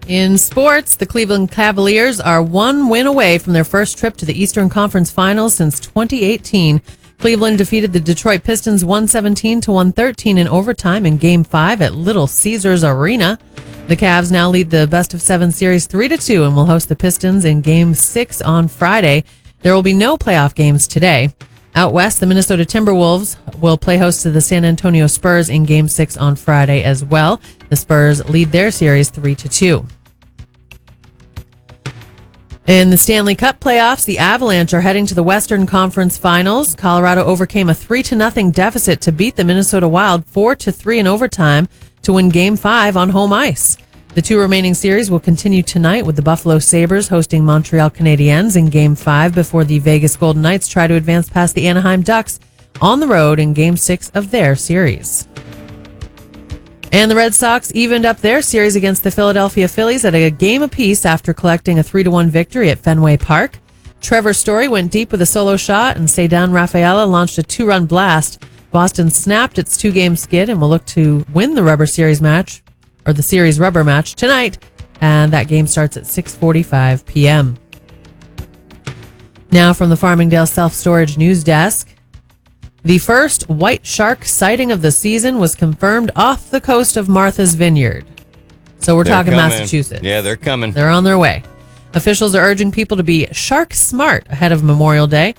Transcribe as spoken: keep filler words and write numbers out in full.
In sports, the Cleveland Cavaliers are one win away from their first trip to the Eastern Conference Finals since twenty eighteen. Cleveland defeated the Detroit Pistons one seventeen to one thirteen in overtime in Game five at Little Caesars Arena. The Cavs now lead the best of seven series three to two and will host the Pistons in Game six on Friday. There will be no playoff games today. Out west, the Minnesota Timberwolves will play host to the San Antonio Spurs in Game six on Friday as well. The Spurs lead their series three to two. In the Stanley Cup playoffs, the Avalanche are heading to the Western Conference Finals. Colorado overcame a three to nothing deficit to beat the Minnesota Wild four to three in overtime to win Game five on home ice. The two remaining series will continue tonight with the Buffalo Sabres hosting Montreal Canadiens in Game five before the Vegas Golden Knights try to advance past the Anaheim Ducks on the road in Game six of their series. And the Red Sox evened up their series against the Philadelphia Phillies at a game apiece after collecting a three to one victory at Fenway Park. Trevor Story went deep with a solo shot, and Ceddanne Rafaela launched a two-run blast. Boston snapped its two-game skid and will look to win the rubber series match, or the series rubber match, tonight, and that game starts at six forty-five p.m. Now from the Farmingdale Self-Storage News Desk. The first white shark sighting of the season was confirmed off the coast of Martha's Vineyard. So we're They're talking coming. Massachusetts. Yeah, they're coming. They're on their way. Officials are urging people to be shark smart ahead of Memorial Day.